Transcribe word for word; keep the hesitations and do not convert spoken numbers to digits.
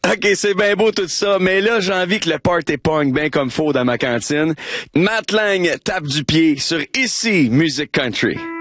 OK, c'est bien beau tout ça, mais là, j'ai envie que le party punk bien comme faut dans ma cantine. Matt Lang tape du pied sur Ici Music Country.